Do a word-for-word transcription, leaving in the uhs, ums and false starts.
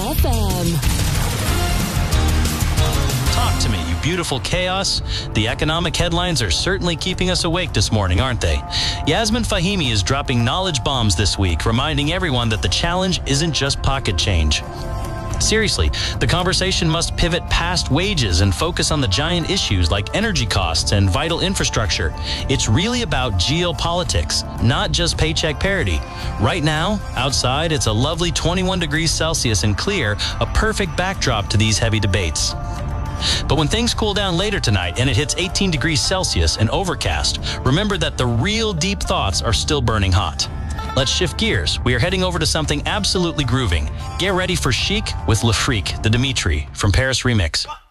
F M. Talk to me, you beautiful chaos. The economic headlines are certainly keeping us awake this morning, aren't they? Yasmin Fahimi is dropping knowledge bombs this week, reminding everyone that the challenge isn't just pocket change. Seriously, the conversation must pivot past wages and focus on the giant issues like energy costs and vital infrastructure. It's really about geopolitics, not just paycheck parity. Right now, outside, it's a lovely twenty-one degrees Celsius and clear, a perfect backdrop to these heavy debates. But when things cool down later tonight and it hits eighteen degrees Celsius and overcast, remember that the real deep thoughts are still burning hot. Let's shift gears. We are heading over to something absolutely grooving. Get ready for Chic with Le Freak, the Dimitri from Paris Remix.